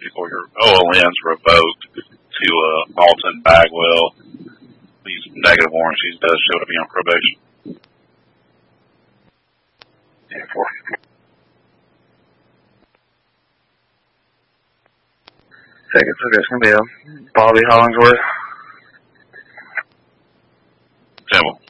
or your OLN's revoked to Alton Bagwell. These negative warrants, he does show to be on probation. Yeah, 4. Seconds, okay, it's going to be Bobby Hollingsworth. 10.